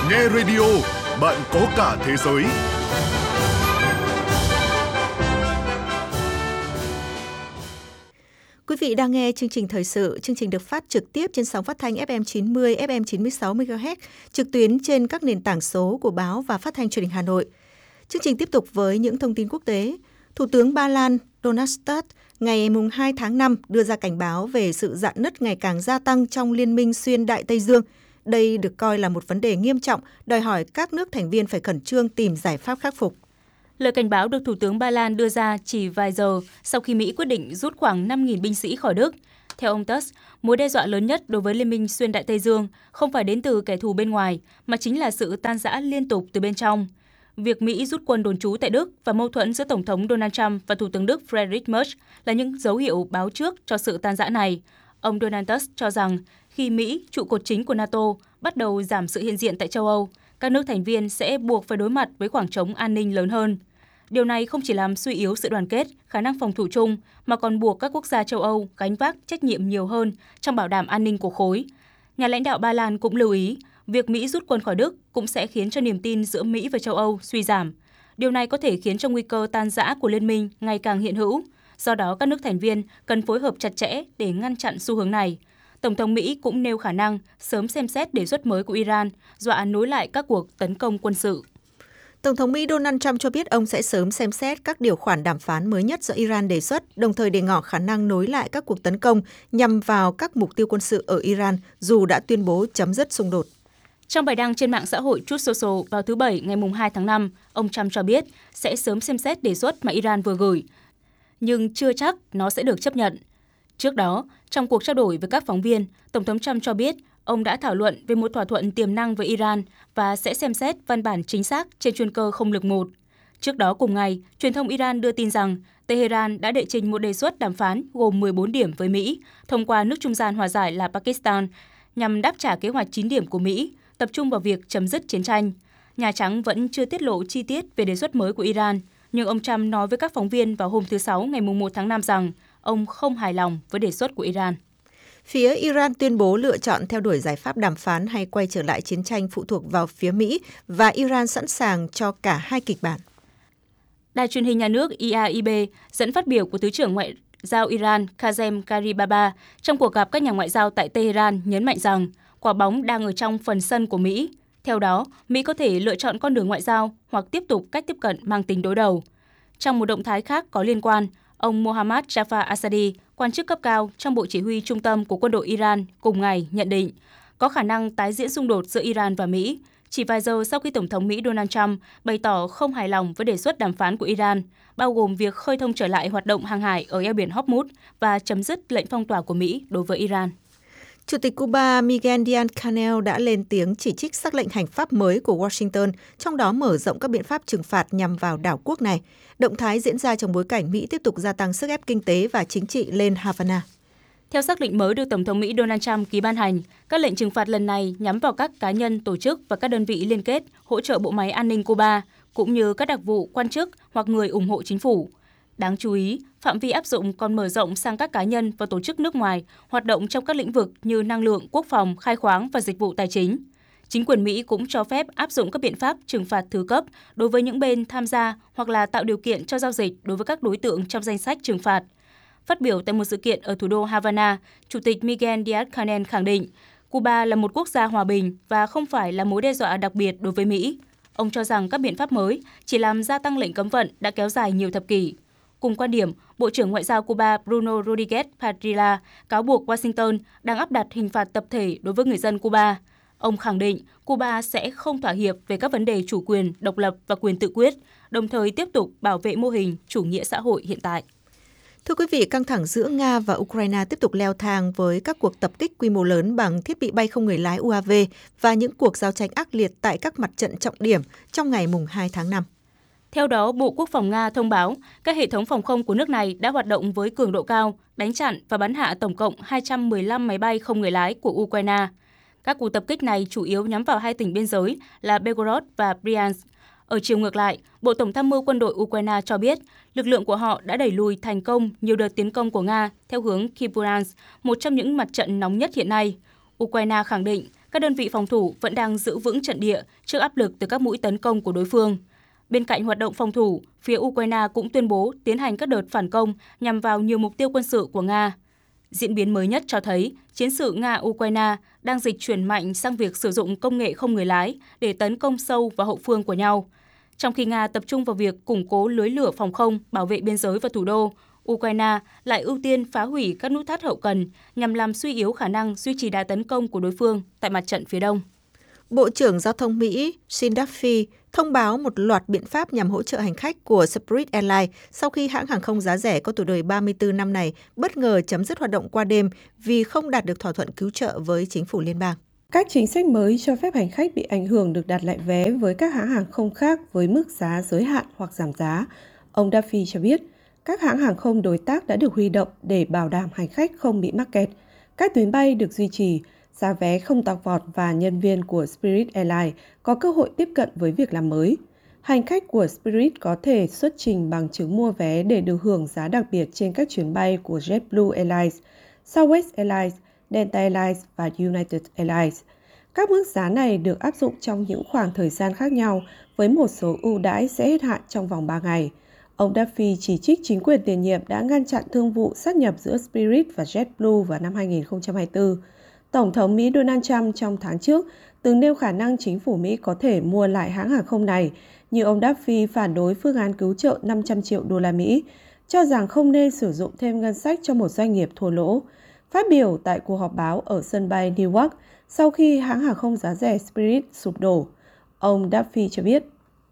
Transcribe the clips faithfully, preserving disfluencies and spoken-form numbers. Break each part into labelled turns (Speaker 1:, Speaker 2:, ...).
Speaker 1: Nghe radio, bạn có cả thế giới.
Speaker 2: Quý vị đang nghe chương trình thời sự. Chương trình được phát trực tiếp trên sóng phát thanh ép em chín mươi, ép em chín mươi sáu mê ga héc, trực tuyến trên các nền tảng số của báo và phát thanh truyền hình Hà Nội. Chương trình tiếp tục với những thông tin quốc tế. Thủ tướng Ba Lan Donald Tusk ngày hai tháng năm đưa ra cảnh báo về sự rạn nứt ngày càng gia tăng trong Liên minh xuyên Đại Tây Dương. Đây được coi là một vấn đề nghiêm trọng, đòi hỏi các nước thành viên phải khẩn trương tìm giải pháp khắc phục.
Speaker 3: Lời cảnh báo được Thủ tướng Ba Lan đưa ra chỉ vài giờ sau khi Mỹ quyết định rút khoảng năm nghìn binh sĩ khỏi Đức. Theo ông Tusk, mối đe dọa lớn nhất đối với Liên minh xuyên Đại Tây Dương không phải đến từ kẻ thù bên ngoài, mà chính là sự tan rã liên tục từ bên trong. Việc Mỹ rút quân đồn trú tại Đức và mâu thuẫn giữa Tổng thống Donald Trump và Thủ tướng Đức Friedrich Merz là những dấu hiệu báo trước cho sự tan rã này. Ông Donald Tusk cho rằng khi Mỹ, trụ cột chính của NATO, bắt đầu giảm sự hiện diện tại châu Âu, các nước thành viên sẽ buộc phải đối mặt với khoảng trống an ninh lớn hơn. Điều này không chỉ làm suy yếu sự đoàn kết, khả năng phòng thủ chung, mà còn buộc các quốc gia châu Âu gánh vác trách nhiệm nhiều hơn trong bảo đảm an ninh của khối. Nhà lãnh đạo Ba Lan cũng lưu ý, việc Mỹ rút quân khỏi Đức cũng sẽ khiến cho niềm tin giữa Mỹ và châu Âu suy giảm. Điều này có thể khiến cho nguy cơ tan rã của liên minh ngày càng hiện hữu. Do đó, các nước thành viên cần phối hợp chặt chẽ để ngăn chặn xu hướng này. Tổng thống Mỹ cũng nêu khả năng sớm xem xét đề xuất mới của Iran, dọa nối lại các cuộc tấn công quân sự.
Speaker 2: Tổng thống Mỹ Donald Trump cho biết ông sẽ sớm xem xét các điều khoản đàm phán mới nhất do Iran đề xuất, đồng thời đề ngỏ khả năng nối lại các cuộc tấn công nhằm vào các mục tiêu quân sự ở Iran, dù đã tuyên bố chấm dứt xung đột.
Speaker 3: Trong bài đăng trên mạng xã hội Truth Social vào thứ Bảy ngày hai tháng năm, ông Trump cho biết sẽ sớm xem xét đề xuất mà Iran vừa gửi, nhưng chưa chắc nó sẽ được chấp nhận. Trước đó, trong cuộc trao đổi với các phóng viên, Tổng thống Trump cho biết ông đã thảo luận về một thỏa thuận tiềm năng với Iran và sẽ xem xét văn bản chính xác trên chuyên cơ không lực một. Trước đó cùng ngày, truyền thông Iran đưa tin rằng Tehran đã đệ trình một đề xuất đàm phán gồm mười bốn điểm với Mỹ, thông qua nước trung gian hòa giải là Pakistan, nhằm đáp trả kế hoạch chín điểm của Mỹ, tập trung vào việc chấm dứt chiến tranh. Nhà Trắng vẫn chưa tiết lộ chi tiết về đề xuất mới của Iran, nhưng ông Trump nói với các phóng viên vào hôm thứ Sáu ngày một tháng năm rằng ông không hài lòng với đề xuất của Iran.
Speaker 2: Phía Iran tuyên bố lựa chọn theo đuổi giải pháp đàm phán hay quay trở lại chiến tranh phụ thuộc vào phía Mỹ, và Iran sẵn sàng cho cả hai kịch bản.
Speaker 3: Đài truyền hình nhà nước i a i bê dẫn phát biểu của Thứ trưởng Ngoại giao Iran Kazem Garibabadi trong cuộc gặp các nhà ngoại giao tại Tehran nhấn mạnh rằng quả bóng đang ở trong phần sân của Mỹ. Theo đó, Mỹ có thể lựa chọn con đường ngoại giao hoặc tiếp tục cách tiếp cận mang tính đối đầu. Trong một động thái khác có liên quan, ông Mohammad Jafar Asadi, quan chức cấp cao trong Bộ Chỉ huy Trung tâm của quân đội Iran, cùng ngày nhận định có khả năng tái diễn xung đột giữa Iran và Mỹ, chỉ vài giờ sau khi Tổng thống Mỹ Donald Trump bày tỏ không hài lòng với đề xuất đàm phán của Iran, bao gồm việc khơi thông trở lại hoạt động hàng hải ở eo biển Hormuz và chấm dứt lệnh phong tỏa của Mỹ đối với Iran.
Speaker 2: Chủ tịch Cuba Miguel Díaz-Canel đã lên tiếng chỉ trích sắc lệnh hành pháp mới của Washington, trong đó mở rộng các biện pháp trừng phạt nhằm vào đảo quốc này. Động thái diễn ra trong bối cảnh Mỹ tiếp tục gia tăng sức ép kinh tế và chính trị lên Havana.
Speaker 3: Theo sắc lệnh mới được Tổng thống Mỹ Donald Trump ký ban hành, các lệnh trừng phạt lần này nhắm vào các cá nhân, tổ chức và các đơn vị liên kết hỗ trợ bộ máy an ninh Cuba, cũng như các đặc vụ, quan chức hoặc người ủng hộ chính phủ. Đáng chú ý, phạm vi áp dụng còn mở rộng sang các cá nhân và tổ chức nước ngoài hoạt động trong các lĩnh vực như năng lượng, quốc phòng, khai khoáng và dịch vụ tài chính. Chính quyền Mỹ cũng cho phép áp dụng các biện pháp trừng phạt thứ cấp đối với những bên tham gia hoặc là tạo điều kiện cho giao dịch đối với các đối tượng trong danh sách trừng phạt. Phát biểu tại một sự kiện ở thủ đô Havana, Chủ tịch Miguel Díaz-Canel khẳng định Cuba là một quốc gia hòa bình và không phải là mối đe dọa đặc biệt đối với Mỹ. Ông cho rằng các biện pháp mới chỉ làm gia tăng lệnh cấm vận đã kéo dài nhiều thập kỷ. Cùng quan điểm, Bộ trưởng Ngoại giao Cuba Bruno Rodríguez Padilla cáo buộc Washington đang áp đặt hình phạt tập thể đối với người dân Cuba. Ông khẳng định Cuba sẽ không thỏa hiệp về các vấn đề chủ quyền, độc lập và quyền tự quyết, đồng thời tiếp tục bảo vệ mô hình chủ nghĩa xã hội hiện tại.
Speaker 2: Thưa quý vị, căng thẳng giữa Nga và Ukraine tiếp tục leo thang với các cuộc tập kích quy mô lớn bằng thiết bị bay không người lái u a vê và những cuộc giao tranh ác liệt tại các mặt trận trọng điểm trong ngày hai tháng năm.
Speaker 3: Theo đó, Bộ Quốc phòng Nga thông báo các hệ thống phòng không của nước này đã hoạt động với cường độ cao, đánh chặn và bắn hạ tổng cộng hai trăm mười lăm máy bay không người lái của Ukraine. Các cuộc tập kích này chủ yếu nhắm vào hai tỉnh biên giới là Belgorod và Bryansk. Ở chiều ngược lại, Bộ Tổng tham mưu quân đội Ukraine cho biết lực lượng của họ đã đẩy lùi thành công nhiều đợt tiến công của Nga theo hướng Kyiv, một trong những mặt trận nóng nhất hiện nay. Ukraine khẳng định các đơn vị phòng thủ vẫn đang giữ vững trận địa trước áp lực từ các mũi tấn công của đối phương. Bên cạnh hoạt động phòng thủ, phía Ukraine cũng tuyên bố tiến hành các đợt phản công nhằm vào nhiều mục tiêu quân sự của Nga. Diễn biến mới nhất cho thấy chiến sự Nga-Ukraine đang dịch chuyển mạnh sang việc sử dụng công nghệ không người lái để tấn công sâu vào hậu phương của nhau. Trong khi Nga tập trung vào việc củng cố lưới lửa phòng không bảo vệ biên giới và thủ đô, Ukraine lại ưu tiên phá hủy các nút thắt hậu cần nhằm làm suy yếu khả năng duy trì đà tấn công của đối phương tại mặt trận phía đông.
Speaker 2: Bộ trưởng Giao thông Mỹ Sean Duffy thông báo một loạt biện pháp nhằm hỗ trợ hành khách của Spirit Airlines sau khi hãng hàng không giá rẻ có tuổi đời ba mươi tư năm này bất ngờ chấm dứt hoạt động qua đêm vì không đạt được thỏa thuận cứu trợ với chính phủ liên bang.
Speaker 4: Các chính sách mới cho phép hành khách bị ảnh hưởng được đặt lại vé với các hãng hàng không khác với mức giá giới hạn hoặc giảm giá. Ông Duffy cho biết, các hãng hàng không đối tác đã được huy động để bảo đảm hành khách không bị mắc kẹt. Các tuyến bay được duy trì, giá vé không tăng vọt và nhân viên của Spirit Airlines có cơ hội tiếp cận với việc làm mới. Hành khách của Spirit có thể xuất trình bằng chứng mua vé để được hưởng giá đặc biệt trên các chuyến bay của JetBlue Airlines, Southwest Airlines, Delta Airlines và United Airlines. Các mức giá này được áp dụng trong những khoảng thời gian khác nhau với một số ưu đãi sẽ hết hạn trong vòng ba ngày. Ông Duffy chỉ trích chính quyền tiền nhiệm đã ngăn chặn thương vụ sát nhập giữa Spirit và JetBlue vào năm hai nghìn không trăm hai mươi tư. Tổng thống Mỹ Donald Trump trong tháng trước từng nêu khả năng chính phủ Mỹ có thể mua lại hãng hàng không này, nhưng ông Duffy phản đối phương án cứu trợ năm trăm triệu đô la Mỹ, cho rằng không nên sử dụng thêm ngân sách cho một doanh nghiệp thua lỗ. Phát biểu tại cuộc họp báo ở sân bay Newark sau khi hãng hàng không giá rẻ Spirit sụp đổ, ông Duffy cho biết,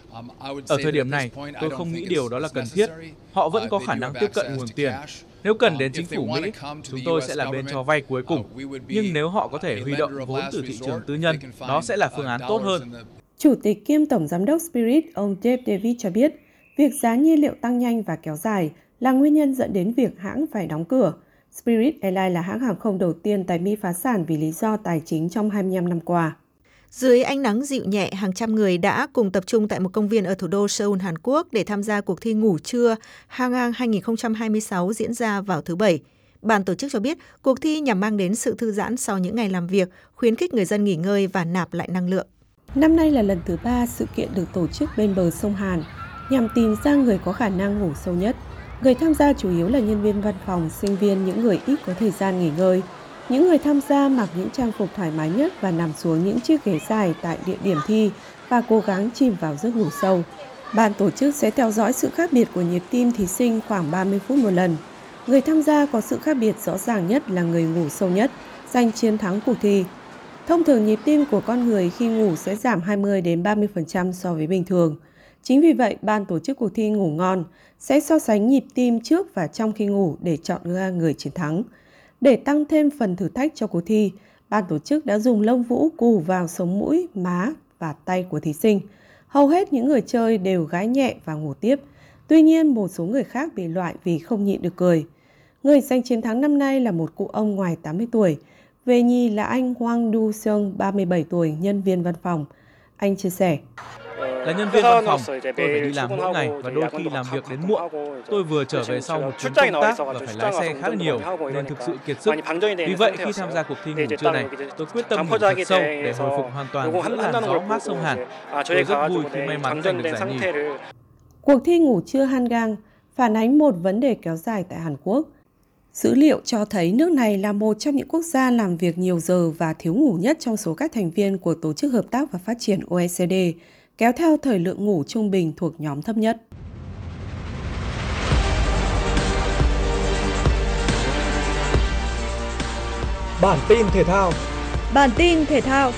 Speaker 5: ở thời điểm này, tôi không nghĩ điều đó là cần thiết. Họ vẫn có khả năng tiếp cận nguồn tiền. Nếu cần đến chính phủ Mỹ, chúng tôi sẽ là bên cho vay cuối cùng. Nhưng nếu họ có thể huy động vốn từ thị trường tư nhân, đó sẽ là phương án tốt hơn.
Speaker 4: Chủ tịch kiêm Tổng Giám đốc Spirit, ông Dave Davis cho biết, việc giá nhiên liệu tăng nhanh và kéo dài là nguyên nhân dẫn đến việc hãng phải đóng cửa. Spirit Airlines là hãng hàng không đầu tiên tại Mỹ phá sản vì lý do tài chính trong hai mươi lăm năm qua.
Speaker 2: Dưới ánh nắng dịu nhẹ, hàng trăm người đã cùng tập trung tại một công viên ở thủ đô Seoul, Hàn Quốc để tham gia cuộc thi ngủ trưa Hangang hai nghìn không trăm hai mươi sáu diễn ra vào thứ Bảy. Ban tổ chức cho biết cuộc thi nhằm mang đến sự thư giãn sau những ngày làm việc, khuyến khích người dân nghỉ ngơi và nạp lại năng lượng.
Speaker 4: Năm nay là lần thứ ba sự kiện được tổ chức bên bờ sông Hàn nhằm tìm ra người có khả năng ngủ sâu nhất. Người tham gia chủ yếu là nhân viên văn phòng, sinh viên, những người ít có thời gian nghỉ ngơi. Những người tham gia mặc những trang phục thoải mái nhất và nằm xuống những chiếc ghế dài tại địa điểm thi và cố gắng chìm vào giấc ngủ sâu. Ban tổ chức sẽ theo dõi sự khác biệt của nhịp tim thí sinh khoảng ba mươi phút một lần. Người tham gia có sự khác biệt rõ ràng nhất là người ngủ sâu nhất, giành chiến thắng cuộc thi. Thông thường nhịp tim của con người khi ngủ sẽ giảm hai mươi đến ba mươi phần trăm so với bình thường. Chính vì vậy, ban tổ chức cuộc thi ngủ ngon sẽ so sánh nhịp tim trước và trong khi ngủ để chọn ra người chiến thắng. Để tăng thêm phần thử thách cho cuộc thi, ban tổ chức đã dùng lông vũ cù vào sống mũi, má và tay của thí sinh. Hầu hết những người chơi đều gái nhẹ và ngủ tiếp. Tuy nhiên, một số người khác bị loại vì không nhịn được cười. Người giành chiến thắng năm nay là một cụ ông ngoài tám mươi tuổi. Về nhì là anh Hwang Du-seung, ba mươi bảy tuổi, nhân viên văn phòng. Anh chia sẻ.
Speaker 5: Là nhân viên văn phòng, tôi phải đi làm mỗi ngày và đôi khi làm việc đến muộn. Tôi vừa trở về sau một chuyến công tác và phải lái xe khá là nhiều nên thực sự kiệt sức. Vì vậy, khi tham gia cuộc thi ngủ trưa này, tôi quyết tâm ngủ thật sâu để hồi phục hoàn toàn giữa làn gió mát sông Hàn. Tôi rất vui khi may mắn giành được giải nhì.
Speaker 4: Cuộc thi ngủ trưa Hangang phản ánh một vấn đề kéo dài tại Hàn Quốc. Dữ liệu cho thấy nước này là một trong những quốc gia làm việc nhiều giờ và thiếu ngủ nhất trong số các thành viên của Tổ chức Hợp tác và Phát triển O E C D, kéo theo thời lượng ngủ trung bình thuộc nhóm thấp nhất.
Speaker 6: Bản tin thể thao.
Speaker 4: Bản tin thể thao.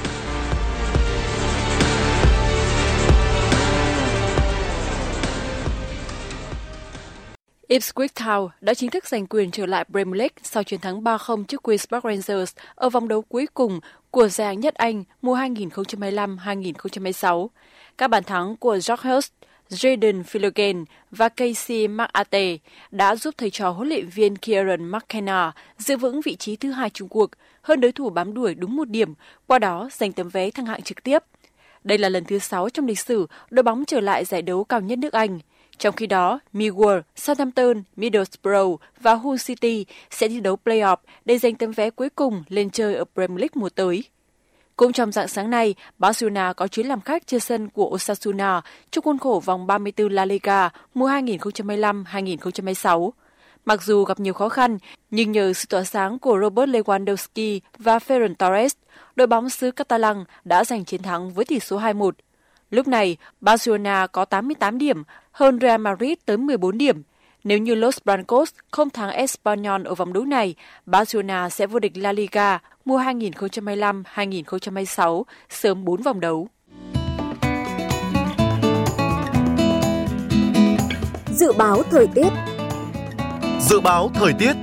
Speaker 7: Ipswich Town đã chính thức giành quyền trở lại Premier League sau chiến thắng ba không trước Queen's Park Rangers ở vòng đấu cuối cùng của giải hạng nhất Anh mùa hai nghìn không trăm hai mươi lăm hai nghìn không trăm hai mươi sáu. Các bàn thắng của George Hurst, Jayden Philogene và Casey McAtee đã giúp thầy trò huấn luyện viên Kieran McKenna giữ vững vị trí thứ hai chung cuộc, hơn đối thủ bám đuổi đúng một điểm, qua đó giành tấm vé thăng hạng trực tiếp. Đây là lần thứ sáu trong lịch sử đội bóng trở lại giải đấu cao nhất nước Anh. Trong khi đó, Millwall, Southampton, Middlesbrough và Hull City sẽ thi đấu play-off để giành tấm vé cuối cùng lên chơi ở Premier League mùa tới. Cũng trong rạng sáng nay, Barcelona có chuyến làm khách trên sân của Osasuna trong khuôn khổ vòng ba mươi tư La Liga mùa hai nghìn không trăm hai mươi lăm hai nghìn không trăm hai mươi sáu. Mặc dù gặp nhiều khó khăn, nhưng nhờ sự tỏa sáng của Robert Lewandowski và Ferran Torres, đội bóng xứ Catalan đã giành chiến thắng với tỷ số hai một. Lúc này, Barcelona có tám mươi tám điểm, hơn Real Madrid tới mười bốn điểm. Nếu như Los Blancos không thắng Espanyol ở vòng đấu này, Barcelona sẽ vô địch La Liga mùa hai nghìn không trăm hai mươi lăm hai nghìn không trăm hai mươi sáu, sớm bốn vòng đấu.
Speaker 8: Dự báo thời tiết.
Speaker 1: Dự báo thời tiết.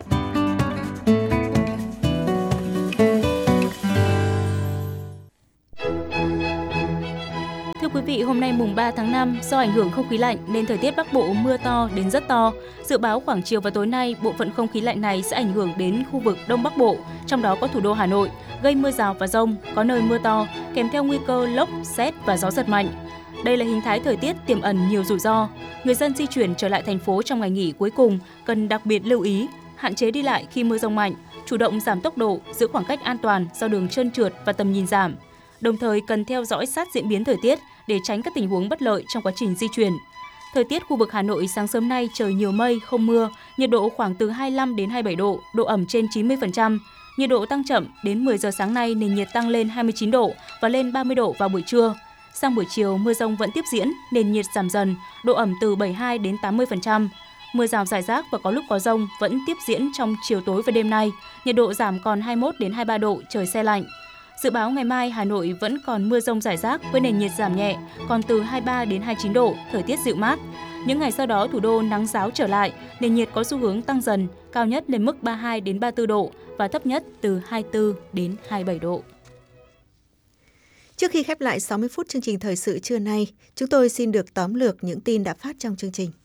Speaker 3: Thưa quý vị, hôm nay mùng ba tháng năm, do ảnh hưởng không khí lạnh nên thời tiết Bắc Bộ mưa to đến rất to. Dự báo khoảng chiều và tối nay, bộ phận không khí lạnh này sẽ ảnh hưởng đến khu vực Đông Bắc Bộ, trong đó có thủ đô Hà Nội, gây mưa rào và dông, có nơi mưa to, kèm theo nguy cơ lốc, sét và gió giật mạnh. Đây là hình thái thời tiết tiềm ẩn nhiều rủi ro. Người dân di chuyển trở lại thành phố trong ngày nghỉ cuối cùng cần đặc biệt lưu ý, hạn chế đi lại khi mưa dông mạnh, chủ động giảm tốc độ, giữ khoảng cách an toàn do đường trơn trượt và tầm nhìn giảm. Đồng thời cần theo dõi sát diễn biến thời tiết để tránh các tình huống bất lợi trong quá trình di chuyển. Thời tiết khu vực Hà Nội sáng sớm nay trời nhiều mây, không mưa, nhiệt độ khoảng từ hai mươi lăm đến hai mươi bảy độ, độ ẩm trên chín mươi phần trăm. Nhiệt độ tăng chậm, đến mười giờ sáng nay nền nhiệt tăng lên hai mươi chín độ và lên ba mươi độ vào buổi trưa. Sang buổi chiều mưa dông vẫn tiếp diễn, nền nhiệt giảm dần, độ ẩm từ bảy mươi hai đến tám mươi phần trăm. Mưa rào rải rác và có lúc có dông vẫn tiếp diễn trong chiều tối và đêm nay, nhiệt độ giảm còn hai mươi mốt đến hai mươi ba độ, trời se lạnh. Dự báo ngày mai Hà Nội vẫn còn mưa dông rải rác với nền nhiệt giảm nhẹ, còn từ hai mươi ba đến hai mươi chín độ, thời tiết dịu mát. Những ngày sau đó thủ đô nắng ráo trở lại, nền nhiệt có xu hướng tăng dần, cao nhất lên mức ba mươi hai đến ba mươi tư độ và thấp nhất từ hai mươi tư đến hai mươi bảy độ.
Speaker 2: Trước khi khép lại sáu mươi phút chương trình thời sự trưa nay, chúng tôi xin được tóm lược những tin đã phát trong chương trình.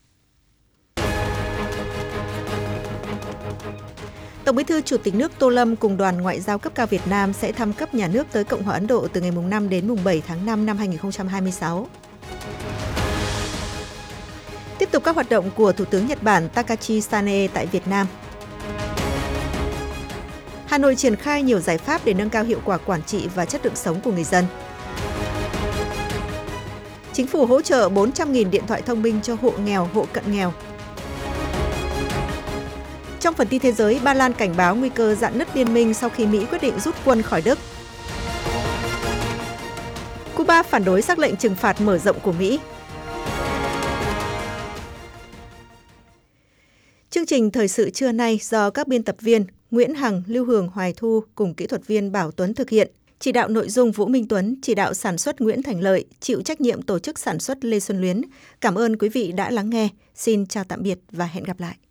Speaker 2: Tổng Bí thư Chủ tịch nước Tô Lâm cùng đoàn ngoại giao cấp cao Việt Nam sẽ thăm cấp nhà nước tới Cộng hòa Ấn Độ từ ngày năm đến mùng bảy tháng năm năm hai nghìn không trăm hai mươi sáu. Tiếp tục các hoạt động của Thủ tướng Nhật Bản Takashi Sanae tại Việt Nam. Hà Nội triển khai nhiều giải pháp để nâng cao hiệu quả quản trị và chất lượng sống của người dân. Chính phủ hỗ trợ bốn trăm nghìn điện thoại thông minh cho hộ nghèo, hộ cận nghèo. Trong phần tin thế giới, Ba Lan cảnh báo nguy cơ rạn nứt liên minh sau khi Mỹ quyết định rút quân khỏi Đức. Cuba phản đối sắc lệnh trừng phạt mở rộng của Mỹ. Chương trình thời sự trưa nay do các biên tập viên Nguyễn Hằng, Lưu Hường, Hoài Thu cùng kỹ thuật viên Bảo Tuấn thực hiện. Chỉ đạo nội dung Vũ Minh Tuấn, chỉ đạo sản xuất Nguyễn Thành Lợi, chịu trách nhiệm tổ chức sản xuất Lê Xuân Luyến. Cảm ơn quý vị đã lắng nghe. Xin chào tạm biệt và hẹn gặp lại.